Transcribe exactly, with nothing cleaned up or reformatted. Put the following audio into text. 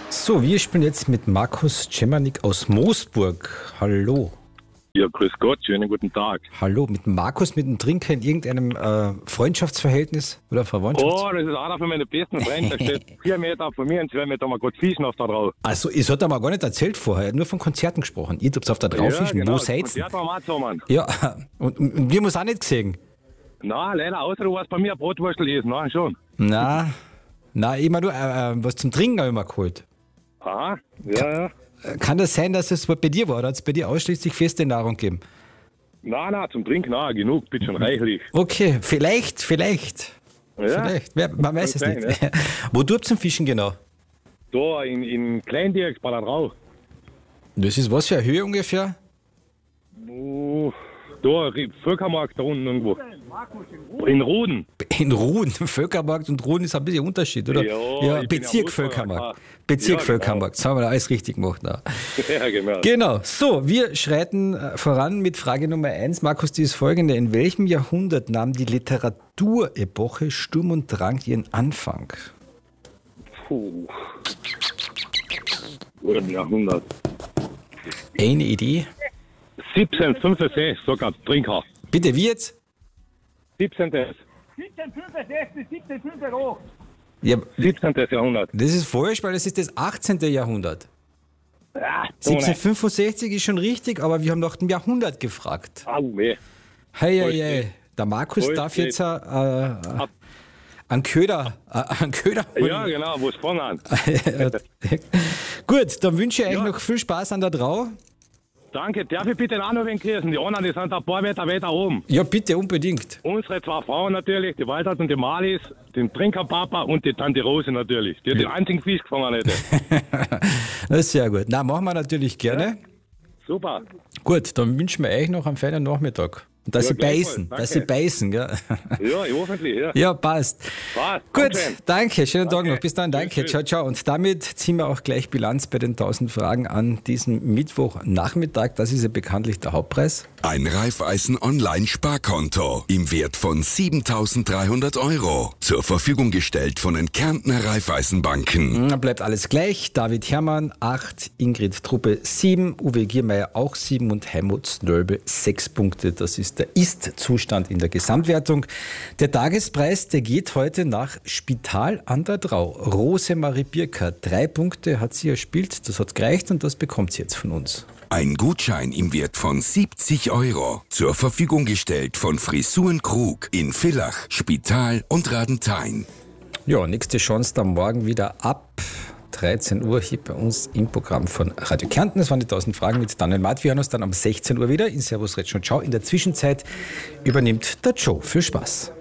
So, wir spielen jetzt mit Markus Czemanik aus Moosburg. Hallo. Ja, grüß Gott, schönen guten Tag. Hallo, mit Markus, mit dem Trinker in irgendeinem äh, Freundschaftsverhältnis oder Verwandtschafts... Oh, das ist einer von meinen besten Freunden. Der steht vier Meter von mir und zwei Meter mal gut fischen auf der Drau. Also, ich sollte mal gar nicht erzählt vorher, er hat nur von Konzerten gesprochen. Ihr habt auf der Drau Ja, fischen, genau, wo das seid's? Konzert haben wir auch zusammen. Ja, und, und, und wir haben es auch nicht gesehen. Nein, leider, außer du warst bei mir ein Brotwurstel ist, nein, schon. Na, na, immer nur äh, äh, was zum Trinken habe ich mir geholt. Aha, ja, ja. Äh, Kann das sein, dass es bei dir war? Oder hat es bei dir ausschließlich feste Nahrung gegeben? Nein, nein, zum Trinken, nein, genug, bitte schon reichlich. Okay, vielleicht, vielleicht. Ja, Vielleicht, Wer, man weiß es kann nicht. sein, Wo tut zum Fischen genau? da in, in Kleindirk bei der Drau. Das ist was für eine Höhe ungefähr? Oh, da, Völkermarkt da unten irgendwo. In Ruden. In Ruhen, Völkermarkt und Ruhen ist ein bisschen Unterschied, oder? Ja, ich bin Bezirk ja Völkermarkt. Fußballer. Bezirk Ja, Völkermarkt. Das haben wir da alles richtig gemacht. Da. Ja, genau. Genau. So, wir schreiten äh, voran mit Frage Nummer eins. Markus, die ist folgende. In welchem Jahrhundert nahm die Literaturepoche Sturm und Drang ihren Anfang? Puh. Oder im Jahrhundert. Eine Idee? siebzehnhundertfünfundsechzig, sogar Trinker. Bitte, wie jetzt? siebzehntes. siebzehnhundertfünfundsechzig bis siebzehnhundertfünfundachtzig. Ja, siebzehntes. Jahrhundert. das ist falsch, weil das ist das achtzehnte. Jahrhundert. Ah, siebzehnhundertfünfundsechzig ist schon richtig, aber wir haben nach dem Jahrhundert gefragt. Au, weh. Hey, hey, Voll hey. spät. Der Markus Voll darf spät. jetzt äh, äh, einen Köder, äh, einen Köder holen. Ja, genau, wo es fangen. Gut, dann wünsche ich euch Ja. noch viel Spaß an der Drau. Danke, darf ich bitte auch noch wen grüßen? Die anderen, die sind ein paar Meter weiter oben. Ja, bitte, unbedingt. Unsere zwei Frauen natürlich, die Waltert und die Malis, den Trinkerpapa und die Tante Rose natürlich, die ja. den einzigen Fisch gefangen hätte. Das ist sehr gut. Na, machen wir natürlich gerne. Super. Gut, dann wünschen wir euch noch einen feinen Nachmittag. Und dass Ja, sie gleichfalls, beißen, danke. dass sie beißen, gell? Ja, hoffentlich, ja. Ja, passt. Passt, Gut, Dankeschön. danke, schönen Tag Danke. noch. Bis dann, danke, Tschüss, ciao, ciao. Und damit ziehen wir auch gleich Bilanz bei den tausend Fragen an diesem Mittwochnachmittag. Das ist ja bekanntlich der Hauptpreis. Ein Raiffeisen-Online-Sparkonto im Wert von siebentausenddreihundert Euro. Zur Verfügung gestellt von den Kärntner Raiffeisenbanken. Dann bleibt alles gleich. David Herrmann acht, Ingrid Truppe sieben, Uwe Giermeier auch sieben und Helmut Snölbe sechs Punkte. Das ist der Ist-Zustand in der Gesamtwertung. Der Tagespreis, der geht heute nach Spital an der Drau. Rosemarie Birker, drei Punkte hat sie erspielt. Das hat gereicht und das bekommt sie jetzt von uns. Ein Gutschein im Wert von siebzig Euro. Zur Verfügung gestellt von Frisuren Krug in Villach, Spital und Radenthein. Ja, nächste Chance dann morgen wieder ab dreizehn Uhr hier bei uns im Programm von Radio Kärnten. Das waren die tausend Fragen mit Daniel Matt. Wir hören uns dann um sechzehn Uhr wieder in Servus Retsch und Ciao. In der Zwischenzeit übernimmt der Joe. Viel Spaß.